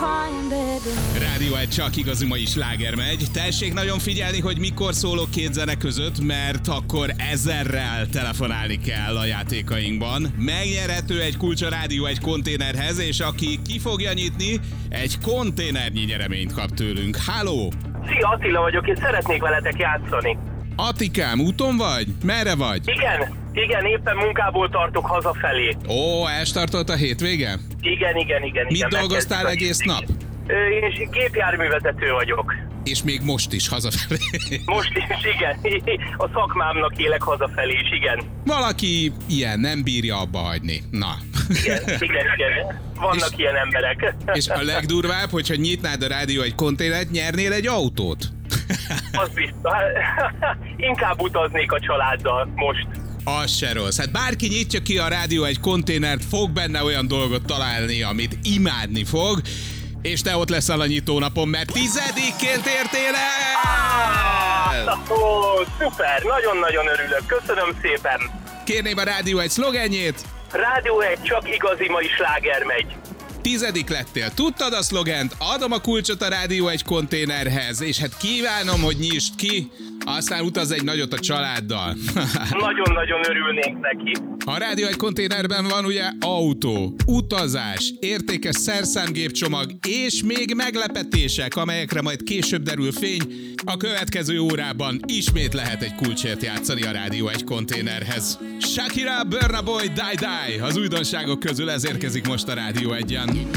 Rádió egy csak igazi mai sláger megy. Tessék nagyon figyelni, hogy mikor szólok két zene között, mert akkor 1000-rel telefonálni kell a játékainkban. Megnyerhető egy kulcs a Rádió egy konténerhez, és aki ki fogja nyitni, egy konténernyi nyereményt kap tőlünk. Háló! Szia, Attila vagyok, és szeretnék veletek játszani. Attikám, úton vagy? Merre vagy? Igen, éppen munkából tartok hazafelé. Ó, elstartolt a hétvége? Igen. Mit dolgoztál egész nap? Én gépjárművezető vagyok. És még most is hazafelé. Most is, igen. A szakmámnak élek hazafelé is, igen. Valaki ilyen nem bírja abba hagyni. Na. Igen. Vannak ilyen emberek. És a legdurvább, hogyha nyitnád a Rádió egy konténert, nyernél egy autót. Az biztos. Inkább utaznék a családdal most. Az se rossz. Hát bárki nyitja ki a Rádió egy konténert, fog benne olyan dolgot találni, amit imádni fog, és te ott leszel a nyitónapon, mert 10-ként értél el! Szuper, nagyon-nagyon örülök. Köszönöm szépen. Kérném a Rádió egy szlogenjét. Rádió egy csak igazi mai sláger megy. 10. lettél. Tudtad a szlogent? Adom a kulcsot a Rádió egy konténerhez, és hát kívánom, hogy nyisd ki, aztán utazz egy nagyot a családdal. Nagyon-nagyon örülnénk neki. A Rádió egy konténerben van ugye autó, utazás, értékes szerszámgépcsomag, és még meglepetések, amelyekre majd később derül fény. A következő órában ismét lehet egy kulcsért játszani a Rádió egy konténerhez. Shakira, Burna Boy, Die Die, az újdonságok közül ez érkezik most a Rádió 1-en.